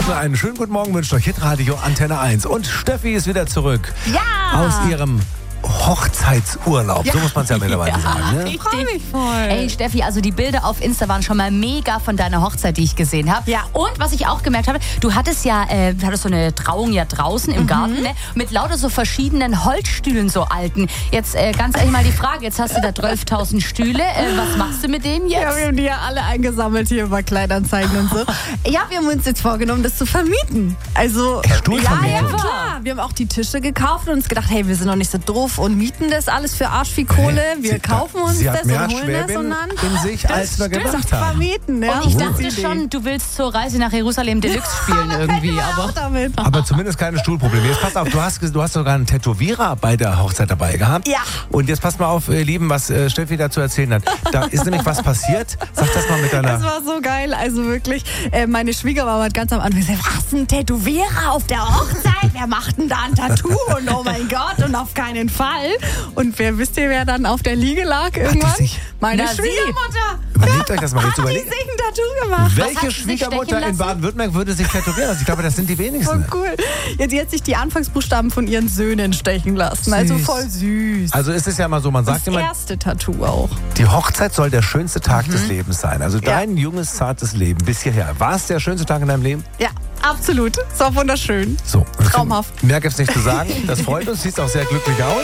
Morgen, einen schönen guten Morgen wünscht euch Hitradio Antenne 1. Und Steffi ist wieder zurück. Ja! Aus ihrem Hochzeitsurlaub, so muss man es ja mittlerweile sagen. Ne? Ich freue mich voll. Ey, Steffi, also die Bilder auf Insta waren schon mal mega von deiner Hochzeit, die ich gesehen habe. Ja. Und was ich auch gemerkt habe, du hattest ja so eine Trauung ja draußen im Garten, ne? Mit lauter so verschiedenen Holzstühlen, so alten. Jetzt ganz ehrlich mal die Frage, jetzt hast du da 12.000 Stühle. Was machst du mit denen jetzt? Ja, wir haben die ja alle eingesammelt hier über Kleinanzeigen und so. Ja, wir haben uns jetzt vorgenommen, das zu vermieten. Also, Stuhlvermietung? Ja, klar. Wir haben auch die Tische gekauft und uns gedacht, hey, wir sind noch nicht so doof und mieten das alles für arsch viel Kohle. Wir kaufen uns sie das hat mehr und holen das Schwäbin und dann in sich, als wir gedacht haben. vermieten. Ja. Und ich dachte schon, du willst zur Reise nach Jerusalem Deluxe spielen irgendwie. Aber damit. Aber zumindest keine Stuhlprobleme. Jetzt pass auf, du hast sogar einen Tätowierer bei der Hochzeit dabei gehabt. Ja. Und jetzt passt mal auf, ihr Lieben, was Steffi da zu erzählen hat. Da ist nämlich was passiert. Sag das mal mit Das deiner... war so geil, also wirklich, meine Schwiegermama hat ganz am Anfang gesagt, was, ein Tätowierer auf der Hochzeit? Wer macht denn da ein Tattoo? Und oh mein Gott, und auf keinen Fall. Und wisst ihr, wer dann auf der Liege lag irgendwann? sich- Meine Na, sie. Schwiegermutter. Überlegt euch das mal, jetzt Hat die überlegt. sich ein Tattoo gemacht? hat Welche sie sich Schwiegermutter stechen in lassen? Baden-Württemberg würde sich tätowieren lassen? Ich glaube, das sind die Voll wenigsten. cool. Ja, die hat sich die Anfangsbuchstaben von ihren Söhnen stechen lassen. Also Süß. voll süß. Also ist es ja mal so, man sagt Das immer, erste Tattoo auch. die Hochzeit soll der schönste Tag des Lebens sein. Also dein junges, zartes Leben bis hierher. War es der schönste Tag in deinem Leben? Ja, absolut. Es war wunderschön. So. Traumhaft. Mehr gibt's nicht zu sagen. Das freut uns. Siehst auch sehr glücklich aus.